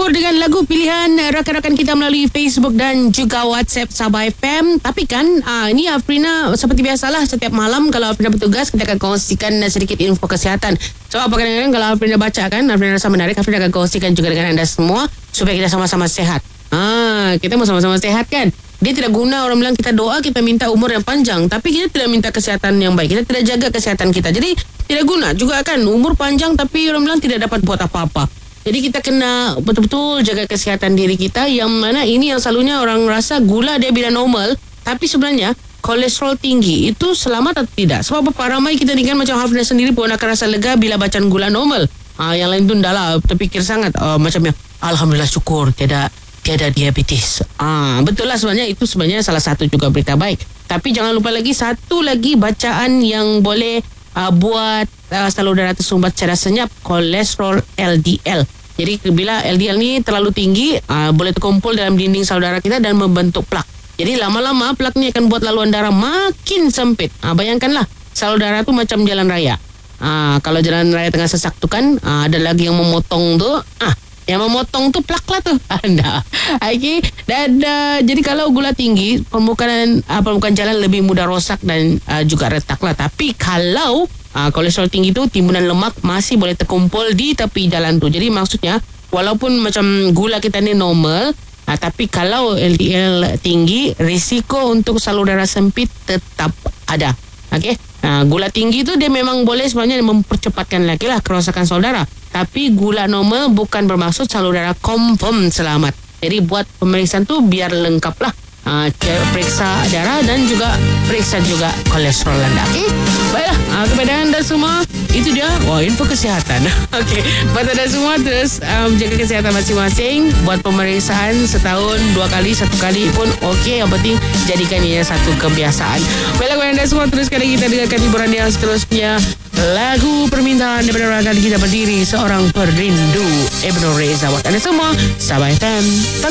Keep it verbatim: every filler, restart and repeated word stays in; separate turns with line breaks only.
sambut dengan lagu pilihan rakan-rakan kita melalui Facebook dan juga WhatsApp Sabah F M. Tapi kan aa, ini Afrina seperti biasalah, setiap malam kalau Afrina bertugas kita akan kongsikan sedikit info kesihatan. So apa kadang-kadang kalau Afrina baca kan, Afrina rasa menarik, Afrina akan kongsikan juga dengan anda semua supaya kita sama-sama sehat. Ah, kita mau sama-sama sehat kan? Dia tidak guna orang bilang kita doa, kita minta umur yang panjang, tapi kita tidak minta kesihatan yang baik. Kita tidak jaga kesihatan kita. Jadi tidak guna juga kan umur panjang tapi orang bilang tidak dapat buat apa-apa. Jadi kita kena betul-betul jaga kesihatan diri kita, yang mana ini yang selalunya orang rasa gula dia bila normal, tapi sebenarnya kolesterol tinggi itu selamat atau tidak? Sebab apa ramai kita ni kan macam Hafizah sendiri pun akan rasa lega bila bacaan gula normal. Ah, yang lain tu dah lah terfikir sangat uh, macamnya alhamdulillah syukur tiada tiada diabetes. Ah, betul lah, sebenarnya itu sebenarnya salah satu juga berita baik. Tapi jangan lupa lagi satu lagi bacaan yang boleh Uh, buat uh, salur darah tersumbat secara senyap, kolesterol L D L. Jadi bila L D L ni terlalu tinggi, uh, boleh terkumpul dalam dinding salur darah kita dan membentuk plak. Jadi lama-lama plak ni akan buat laluan darah makin sempit. Uh, bayangkanlah salur darah tu macam jalan raya. Uh, kalau jalan raya tengah sesak tu kan, uh, ada lagi yang memotong tu. Ah, yang memotong tu plak lah tu. Anda. Okay. Dan uh, jadi kalau gula tinggi, permukaan uh, permukaan jalan lebih mudah rosak dan uh, juga retak lah. Tapi kalau uh, kolesterol tinggi tu, timbunan lemak masih boleh terkumpul di tepi jalan tu. Jadi maksudnya walaupun macam gula kita ni normal, uh, tapi kalau L D L tinggi, risiko untuk salur darah sempit tetap ada. Okey. Uh, gula tinggi tu dia memang boleh sebenarnya mempercepatkan lagi lah kerosakan salur darah. Tapi gula normal bukan bermaksud salur darah confirm selamat. Jadi buat pemeriksaan tu biar lengkap lah. Uh, periksa darah dan juga periksa juga kolesterol anda. Okey. Baiklah, uh, kepada anda semua, itu dia wah info kesihatan. Okey. Buat anda semua terus um, jaga kesihatan masing-masing. Buat pemeriksaan setahun dua kali, satu kali pun okey. Yang penting jadikan ia satu kebiasaan. Baiklah kepada anda semua, terus kali kita dengarkan hiburan yang seterusnya. Lagu permintaan daripada rakan kita berdiri, seorang perindu Ibnu Reza. Buat anda semua, Sabah F M.